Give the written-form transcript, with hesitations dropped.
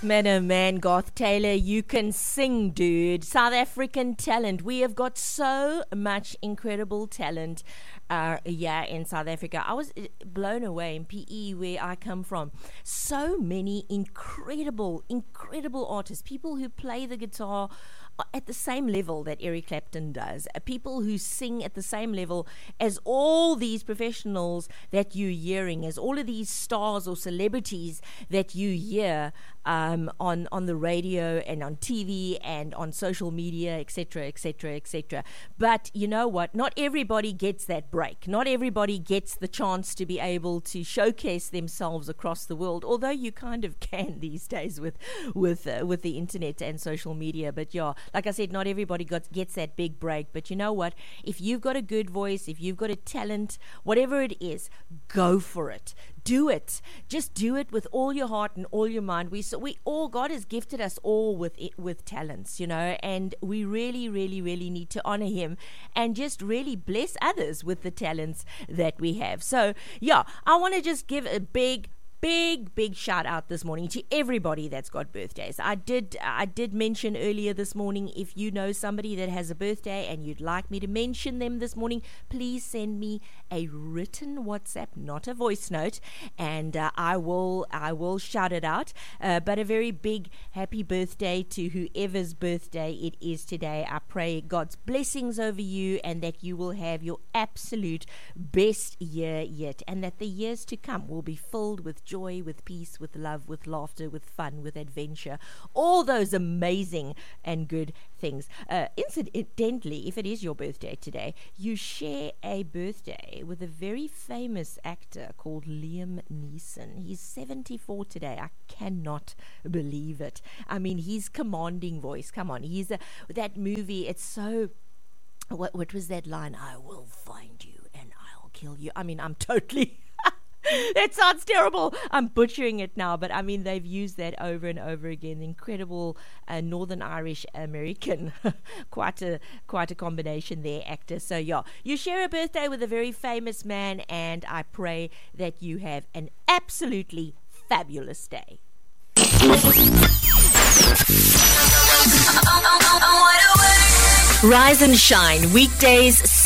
Man, Garth Taylor, you can sing, dude. South African talent. We have got so much incredible talent in South Africa. I was blown away in PE, where I come from. So many incredible artists, people who play the guitar at the same level that Eric Clapton does, people who sing at the same level as all these professionals that you're hearing, as all of these stars or celebrities that you hear on the radio and on TV and on social media, etc. But you know what? Not everybody gets that break. Not everybody gets the chance to be able to showcase themselves across the world, although you kind of can these days with the internet and social media. But yeah, like I said, not everybody gets that big break. But you know what? If you've got a good voice, if you've got a talent, whatever it is, go for it. Do it. Just do it with all your heart and all your mind. God has gifted us all with talents, you know, and we really need to honor Him and just really bless others with the talents that we have. So yeah, I want to just give a big shout out this morning to everybody that's got birthdays. I did mention earlier this morning, if you know somebody that has a birthday and you'd like me to mention them this morning, please send me a written WhatsApp, not a voice note, and I will shout it out. But a very big happy birthday to whoever's birthday it is today. I pray God's blessings over you and that you will have your absolute best year yet, and that the years to come will be filled with joy, with peace, with love, with laughter, with fun, with adventure, all those amazing and good things. Incidentally, if it is your birthday today, you share a birthday with a very famous actor called Liam Neeson. He's 74 today. I cannot believe it. I mean, his commanding voice, come on, that movie, it's so, what was that line? I will find you and I'll kill you. I mean, I'm totally it sounds terrible. I'm butchering it now, but I mean, they've used that over and over again. Incredible Northern Irish American, quite a combination there, actor. So yeah, you share a birthday with a very famous man, and I pray that you have an absolutely fabulous day. Rise and shine weekdays